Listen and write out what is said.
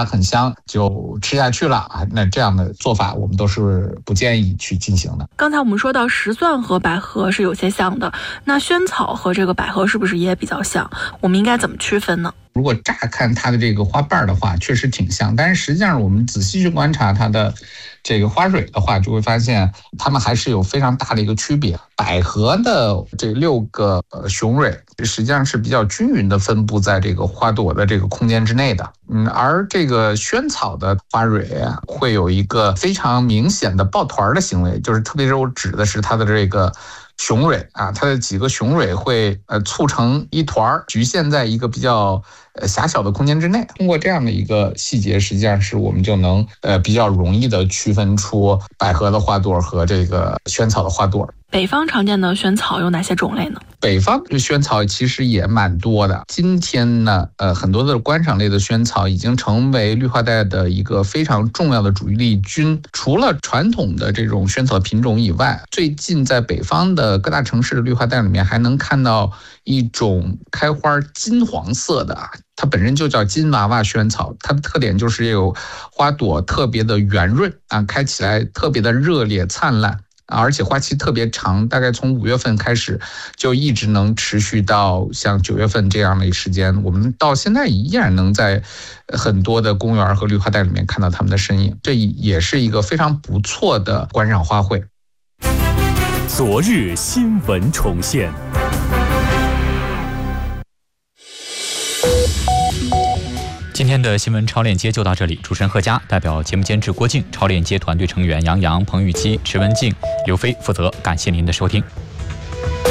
它很香就吃下去了啊，那这样的做法我们都是不建议去进行的。 刚才我们说到石蒜和百合是有些像的，那萱草和这个百合是不是也比较像？我们应该怎么区分呢？ 如果乍看它的这个花瓣的话，确实挺像，但是实际上我们仔细去观察它的这个花蕊的话，就会发现它们还是有非常大的一个区别。百合的这6个雄蕊实际上是比较均匀的分布在这个花朵的这个空间之内的，而这个萱草的花蕊会有一个非常明显的抱团的行为，就是特别是我指的是它的这个雄蕊啊，它的几个雄蕊会促成一团，局限在一个比较狭小的空间之内。通过这样的一个细节，实际上是我们就能比较容易的区分出百合的花朵和这个萱草的花朵。 北方常见的萱草有哪些种类呢？ 北方的萱草其实也蛮多的。今天呢，很多的观赏类的萱草已经成为绿化带的一个非常重要的主力军。除了传统的这种萱草品种以外，最近在北方的各大城市的绿化带里面还能看到一种开花金黄色的，它本身就叫金娃娃萱草，它的特点就是有花朵特别的圆润啊，开起来特别的热烈灿烂。而且花期特别长，大概从5月份开始就一直能持续到像9月份这样的时间，我们到现在依然能在很多的公园和绿化带里面看到它们的身影，这也是一个非常不错的观赏花卉。 昨日新闻重现。今天的新闻超链接就到这里，主持人贺佳代表节目监制郭靖、超链接团队成员杨洋、彭玉基、池文静、刘飞负责，感谢您的收听。